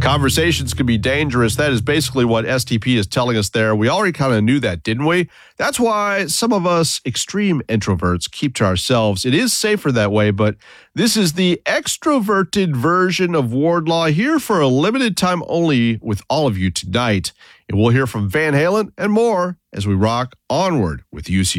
Conversations can be dangerous. That is basically what STP is telling us there. We already kind of knew that, didn't we? That's why some of us extreme introverts keep to ourselves. It is safer that way, but this is the extroverted version of Wardlaw here for a limited time only with all of you tonight. And we'll hear from Van Halen and more as we rock onward with UC.